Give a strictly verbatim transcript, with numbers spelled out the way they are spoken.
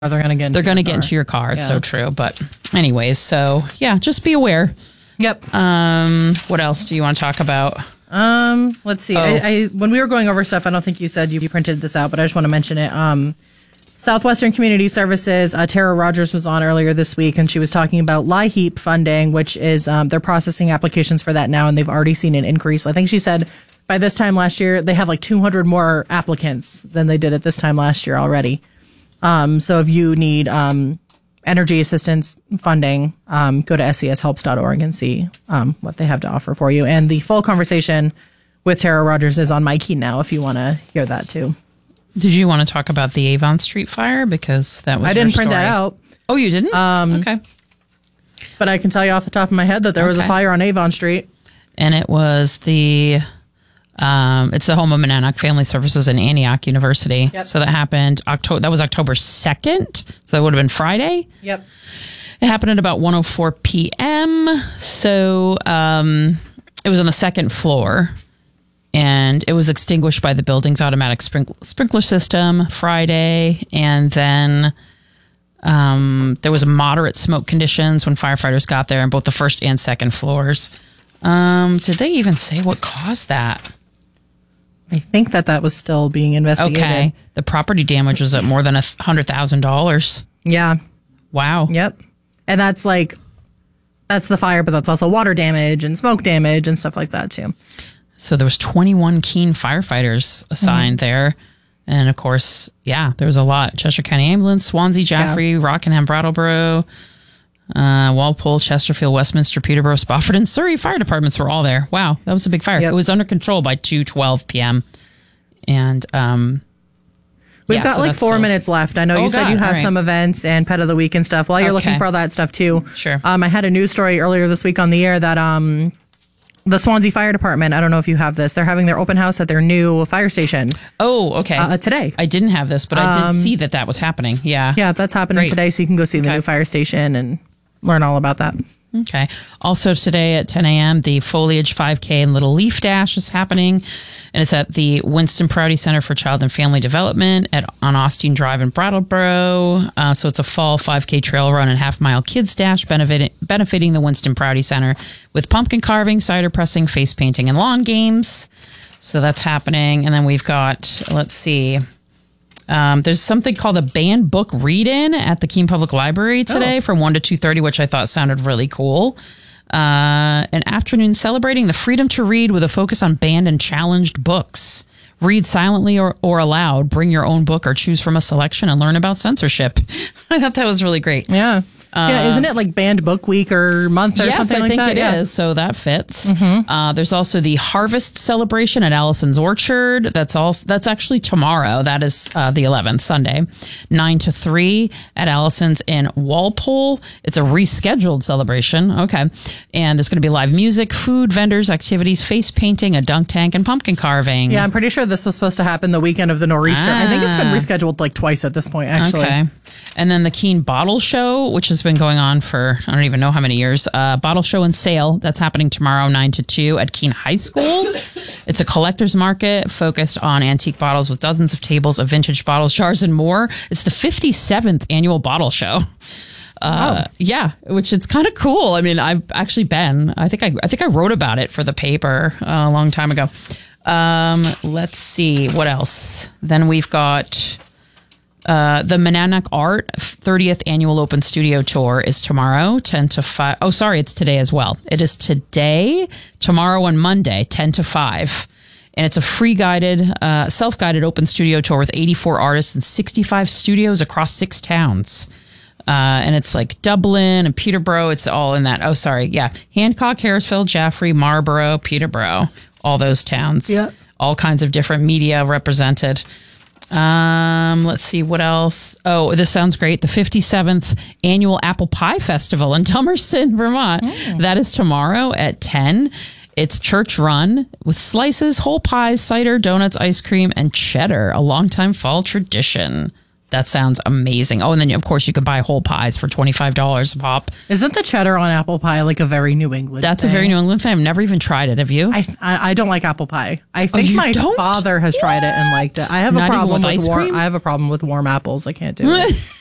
They're going to get into They're going to get car. into your car. It's Yeah. so true. But anyways, so yeah, just be aware. Yep. Um, what else do you want to talk about? Um, let's see. Oh. I, I when we were going over stuff, I don't think you said you printed this out, but I just want to mention it. Um, Southwestern Community Services, uh, Tara Rogers was on earlier this week, and she was talking about LIHEAP funding, which is um, they're processing applications for that now, and they've already seen an increase. I think she said by this time last year they have like two hundred more applicants than they did at this time last year already. Um, so if you need um, energy assistance funding, um, go to S C S helps dot org and see um, what they have to offer for you. And the full conversation with Tara Rogers is on MyKey now if you want to hear that too. Did you want to talk about the Avon Street fire? Because that was I didn't your print that story. out. Oh, you didn't? Um, okay. But I can tell you off the top of my head that there was a Okay. fire on Avon Street. And it was the, um, it's the home of Monadnock Family Services in Antioch University. Yep. So that happened October. That was October second. So that would have been Friday. Yep. It happened at about one oh four p.m. So um, it was on the second floor. And it was extinguished by the building's automatic sprinkler, sprinkler system Friday. And then um, there was moderate smoke conditions when firefighters got there on both the first and second floors. Um, did they even say what caused that? I think that that was still being investigated. Okay. The property damage was at more than a one hundred thousand dollars. Yeah. Wow. Yep. And that's like, that's the fire, but that's also water damage and smoke damage and stuff like that too. So there was twenty-one Keene firefighters assigned Mm-hmm. there. And of course, yeah, there was a lot. Cheshire County Ambulance, Swansea, Jaffrey, yeah. Rockingham, Brattleboro, uh, Walpole, Chesterfield, Westminster, Peterborough, Spofford, and Surrey fire departments were all there. Wow, that was a big fire. Yep. It was under control by two twelve p.m. And um, we've yeah, got so like that's four still- minutes left. I know Oh, you said God, you have all right. some events and pet of the week and stuff. While you're Okay. looking for all that stuff too. Sure. Um, I had a news story earlier this week on the air that um, the Swansea Fire Department, I don't know if you have this, they're having their open house at their new fire station Oh, okay. uh, today. I didn't have this, but I did see that that was happening. Yeah. Yeah, that's happening Great. today, so you can go see the Okay. new fire station and learn all about that. Okay. Also today at ten a.m., the Foliage five K and Little Leaf Dash is happening. And it's at the Winston Prouty Center for Child and Family Development at on Austin Drive in Brattleboro. Uh, so it's a fall five K trail run and half mile kids dash benefiting, benefiting the Winston Prouty Center with pumpkin carving, cider pressing, face painting, and lawn games. So that's happening. And then we've got, let's see, um, there's something called a banned book read-in at the Keene Public Library today Oh. from one to two thirty, which I thought sounded really cool. Uh, an afternoon celebrating the freedom to read with a focus on banned and challenged books. Read silently or, or aloud. Bring your own book or choose from a selection and learn about censorship. I thought that was really great. Yeah. yeah, isn't it like banned book week or month or Yes, something I like think that? it yeah. is. So that fits. Uh, there's also the Harvest Celebration at Allison's Orchard. That's also that's actually tomorrow. That is uh, the eleventh, Sunday, nine to three at Allison's in Walpole. It's a rescheduled celebration. Okay, and there's going to be live music, food, vendors, activities, face painting, a dunk tank, and pumpkin carving. Yeah, I'm pretty sure this was supposed to happen the weekend of the Nor'easter. I think it's been Ah. rescheduled like twice at this point, actually. Okay. And then the Keene Bottle Show, which has been going on for, I don't even know how many years. Uh, Bottle Show and Sale, that's happening tomorrow, nine to two at Keene High School. It's a collector's market focused on antique bottles with dozens of tables of vintage bottles, jars, and more. It's the fifty-seventh annual bottle show. Uh, Oh. Yeah, which it's kind of cool. I mean, I've actually been. I think I, I think I wrote about it for the paper uh, a long time ago. Um, let's see what else. Then we've got uh, the Monadnock Art thirtieth Annual Open Studio Tour is tomorrow, ten to five. Oh, sorry, it's today as well. It is today, tomorrow, and Monday, ten to five. And it's a free guided, uh, self-guided open studio tour with eighty-four artists and sixty-five studios across six towns. Uh, and it's like Dublin and Peterborough. It's all in that. Oh, sorry. Yeah. Hancock, Harrisville, Jaffrey, Marlborough, Peterborough, all those towns. Yeah. All kinds of different media represented. Um, let's see what else. Oh, this sounds great. The fifty-seventh Annual Apple Pie Festival in Dummerston, Vermont. Mm. That is tomorrow at ten. It's church run with slices, whole pies, cider, donuts, ice cream, and cheddar, a longtime fall tradition. That sounds amazing. Oh, and then, of course, you can buy whole pies for twenty-five dollars a pop. Isn't the cheddar on apple pie like a very New England That's thing? a very New England thing. I've never even tried it. Have you? I, I I don't like apple pie. I think you my don't? father has tried it and liked it. I have Not a even problem with with ice warm. cream? I have a problem with warm apples. I can't do it.